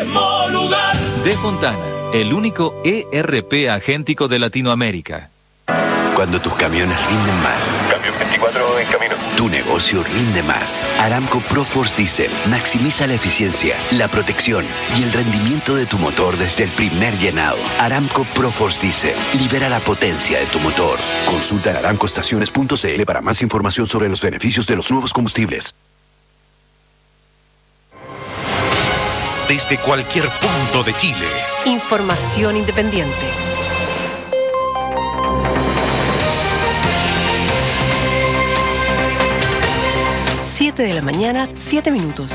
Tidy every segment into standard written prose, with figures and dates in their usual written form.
mismo lugar. De Fontana, el único ERP agéntico de Latinoamérica. Cuando tus camiones rinden más. Camión 24 en camino. Tu negocio rinde más. Aramco ProForce Diesel maximiza la eficiencia, la protección y el rendimiento de tu motor desde el primer llenado. Aramco ProForce Diesel libera la potencia de tu motor. Consulta en aramcoestaciones.cl para más información sobre los beneficios de los nuevos combustibles. Desde cualquier punto de Chile. Información independiente. 7 de la mañana, 7 minutos.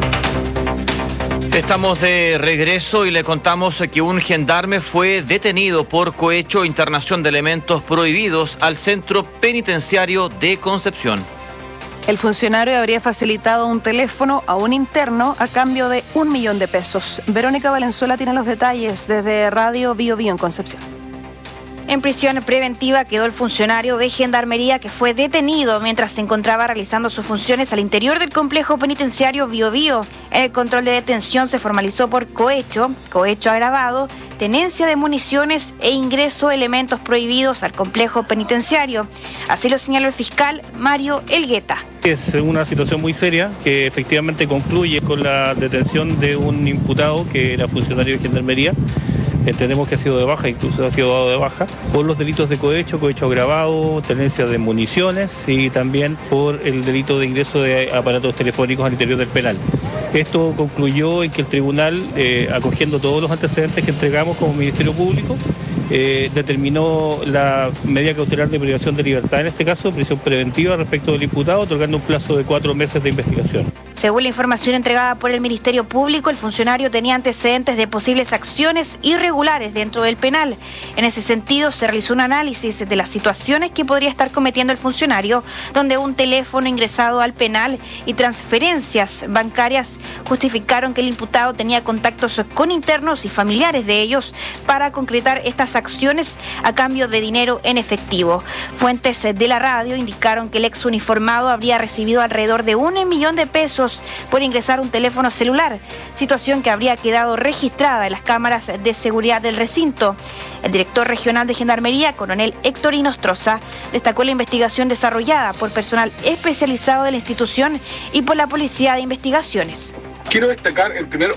Estamos de regreso y le contamos que un gendarme fue detenido por cohecho e internación de elementos prohibidos al centro penitenciario de Concepción. El funcionario habría facilitado un teléfono a un interno a cambio de 1 millón de pesos. Verónica Valenzuela tiene los detalles desde Radio Bio Bio en Concepción. En prisión preventiva quedó el funcionario de Gendarmería que fue detenido mientras se encontraba realizando sus funciones al interior del complejo penitenciario Bio Bio. El control de detención se formalizó por cohecho agravado, tenencia de municiones e ingreso de elementos prohibidos al complejo penitenciario. Así lo señaló el fiscal Mario Elgueta. Es una situación muy seria que efectivamente concluye con la detención de un imputado que era funcionario de Gendarmería. Entendemos que ha sido de baja, incluso ha sido dado de baja, por los delitos de cohecho agravado, tenencia de municiones y también por el delito de ingreso de aparatos telefónicos al interior del penal. Esto concluyó en que el tribunal, acogiendo todos los antecedentes que entregamos como Ministerio Público, determinó la medida cautelar de privación de libertad, en este caso prisión preventiva respecto del imputado, otorgando un plazo de 4 meses de investigación. Según la información entregada por el Ministerio Público, el funcionario tenía antecedentes de posibles acciones irregulares dentro del penal. En ese sentido, se realizó un análisis de las situaciones que podría estar cometiendo el funcionario, donde un teléfono ingresado al penal y transferencias bancarias justificaron que el imputado tenía contactos con internos y familiares de ellos para concretar estas acciones a cambio de dinero en efectivo. Fuentes de la radio indicaron que el ex uniformado habría recibido alrededor de 1 millón de pesos por ingresar un teléfono celular, situación que habría quedado registrada en las cámaras de seguridad del recinto. El director regional de Gendarmería, coronel Héctor Inostroza, destacó la investigación desarrollada por personal especializado de la institución y por la Policía de Investigaciones. Quiero destacar el primer